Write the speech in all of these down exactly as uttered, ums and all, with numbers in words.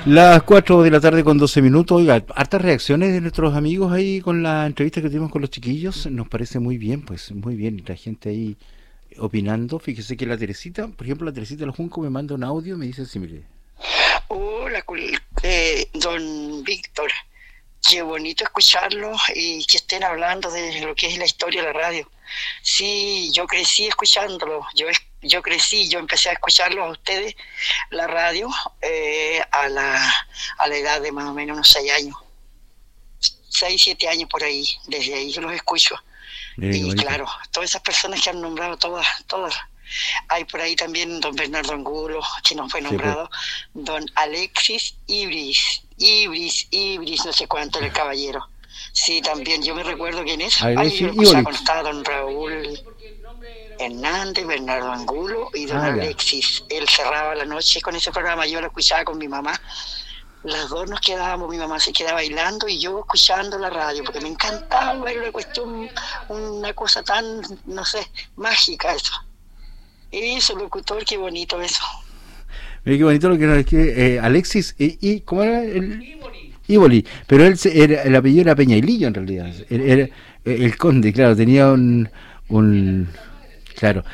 Las cuatro de la tarde con doce minutos. Oiga, hartas reacciones de nuestros amigos ahí con la entrevista que tuvimos con los chiquillos. Nos parece muy bien, pues muy bien. La gente ahí opinando. Fíjese que la Teresita, por ejemplo, la Teresita de los Juncos me manda un audio, me dice así, mire. Hola, eh, don Víctor. Qué bonito escucharlo y que estén hablando de lo que es la historia de la radio. Sí, yo crecí escuchándolo. Yo yo crecí, yo empecé a escucharlo a ustedes, la radio, eh, a la a la edad de más o menos unos seis años. Seis, siete años por ahí. Desde ahí yo los escucho. Bien, y claro, todas esas personas que han nombrado, todas, todas. Hay por ahí también don Bernardo Angulo, que no fue nombrado, sí, pues. Don Alexis Ibris, Ibris, Ibris, no sé cuánto, el caballero. Sí, también, yo me recuerdo quién es. Ay, Ay yo lo cuando estaba don Raúl Hernández, Bernardo Angulo y don ah, Alexis. Ya. Él cerraba la noche con ese programa, yo lo escuchaba con mi mamá. Las dos nos quedábamos, mi mamá se quedaba bailando y yo escuchando la radio, porque me encantaba, era una cuestión, una cosa tan, no sé, mágica eso. Eso, locutor, qué bonito eso. Mira qué bonito lo que es que eh, Alexis, y, y ¿cómo era? El Ívoli. Pero él era, el apellido era Peñailillo en realidad. Era, era el conde, claro, tenía un, un claro.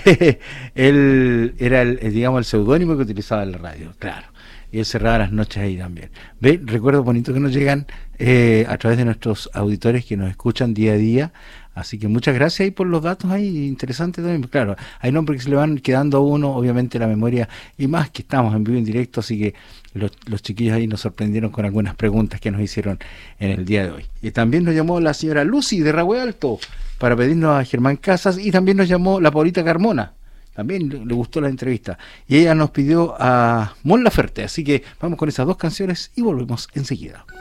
Él era el, digamos, el seudónimo que utilizaba en la radio, claro. Y él cerraba las noches ahí también. ¿Ve? Recuerdos bonitos que nos llegan eh, a través de nuestros auditores que nos escuchan día a día. Así que muchas gracias ahí por los datos ahí, interesantes también. Claro, hay nombres que se le van quedando a uno, obviamente la memoria, y más que estamos en vivo en directo, así que los, los chiquillos ahí nos sorprendieron con algunas preguntas que nos hicieron en el día de hoy. Y también nos llamó la señora Lucy de Rahue Alto para pedirnos a Germán Casas, y también nos llamó la Paulita Carmona. También le gustó la entrevista. Y ella nos pidió a Mon Laferte. Así que vamos con esas dos canciones y volvemos enseguida.